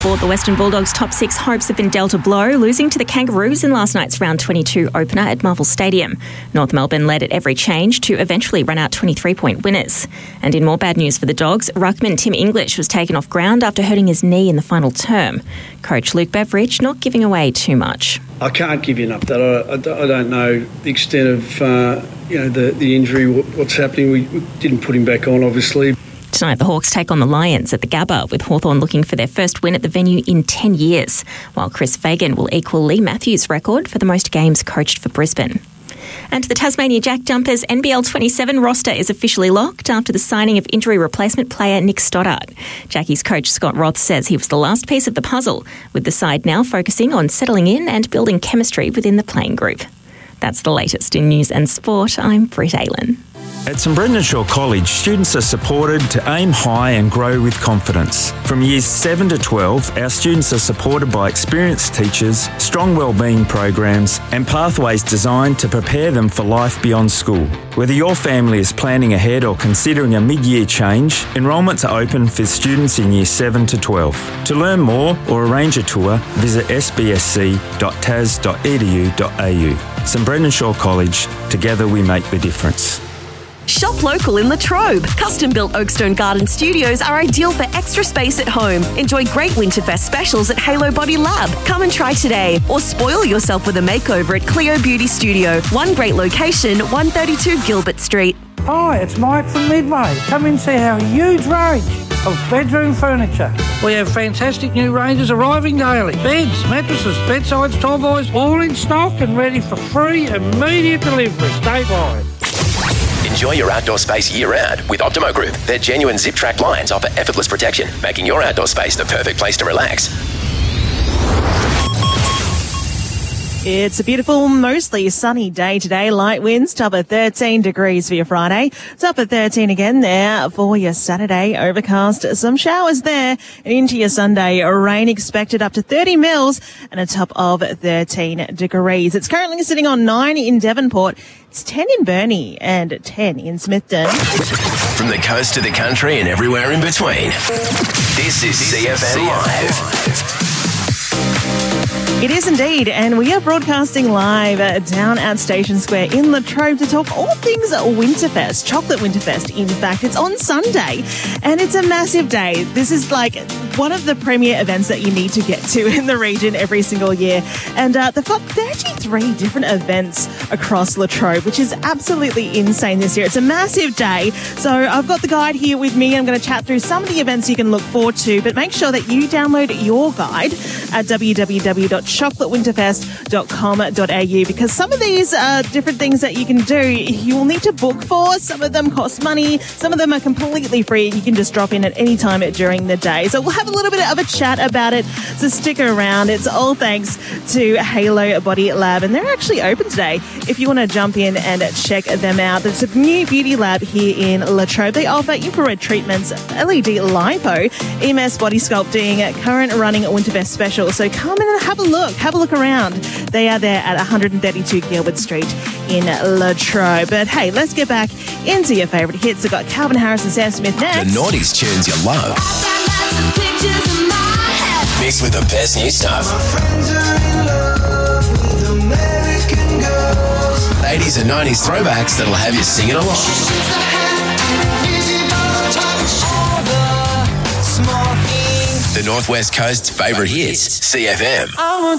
For the Western Bulldogs, top six hopes have been dealt a blow, losing to the Kangaroos in last night's round 22 opener at Marvel Stadium. North Melbourne led at every change to eventually run out 23-point winners. And in more bad news for the Dogs, ruckman Tim English was taken off ground after hurting his knee in the final term. Coach Luke Beveridge not giving away too much. I can't give you an update. I don't know the extent of the injury, what's happening. We didn't put him back on, obviously. Tonight, the Hawks take on the Lions at the Gabba, with Hawthorn looking for their first win at the venue in 10 years, while Chris Fagan will equal Lee Matthews' record for the most games coached for Brisbane. And the Tasmania Jack Jumpers NBL 27 roster is officially locked after the signing of injury replacement player Nick Stoddart. Jackie's coach Scott Roth says he was the last piece of the puzzle, with the side now focusing on settling in and building chemistry within the playing group. That's the latest in news and sport. I'm Britt Aylan. At St Brendan Shaw College, students are supported to aim high and grow with confidence. From years 7 to 12, our students are supported by experienced teachers, strong wellbeing programs and pathways designed to prepare them for life beyond school. Whether your family is planning ahead or considering a mid-year change, enrolments are open for students in years 7 to 12. To learn more or arrange a tour, visit sbsc.tas.edu.au. St Brendan Shaw College, together we make the difference. Shop local in Latrobe. Custom-built Oakstone Garden Studios are ideal for extra space at home. Enjoy great Winterfest specials at Halo Body Lab. Come and try today. Or spoil yourself with a makeover at Cleo Beauty Studio. One great location, 132 Gilbert Street. Hi, it's Mike from Midway. Come and see our huge range of bedroom furniture. We have fantastic new ranges arriving daily. Beds, mattresses, bedsides, tall boys, all in stock and ready for free immediate delivery statewide. Enjoy your outdoor space year-round with Optimo Group. Their genuine zip-track lines offer effortless protection, making your outdoor space the perfect place to relax. It's a beautiful, mostly sunny day today. Light winds, top of 13 degrees for your Friday. Top of 13 again there for your Saturday. Overcast, some showers there. And into your Sunday, rain expected up to 30 mils and a top of 13 degrees. It's currently sitting on 9 in Devonport. It's 10 in Burnie and 10 in Smithton. From the coast to the country and everywhere in between, this is CFM Live. It is indeed, and we are broadcasting live down at Station Square in Latrobe to talk all things Winterfest, Chocolate Winterfest. In fact, it's on Sunday, and it's a massive day. This is like one of the premier events that you need to get to in the region every single year. And they've got 33 different events across Latrobe, which is absolutely insane this year. It's a massive day. So I've got the guide here with me. I'm going to chat through some of the events you can look forward to, but make sure that you download your guide at www.chocolatewinterfest.com.au, because some of these are different things that you can do. You will need to book for. Some of them cost money. Some of them are completely free. You can just drop in at any time during the day. So we'll have a little bit of a chat about it. So stick around. It's all thanks to Halo Body Lab, and they're actually open today if you want to jump in and check them out. There's a new beauty lab here in Latrobe. They offer infrared treatments, LED lipo, EMS body sculpting, current running Winterfest special. So come in and have a look around. They are there at 132 Gilbert Street in Latrobe. But hey, let's get back into your favourite hits. I've got Calvin Harris and Sam Smith next. The noughties tunes you love. Mixed with the best new stuff. 80s and 90s throwbacks that'll have you singing along. The Northwest Coast's favourite hits, CFM.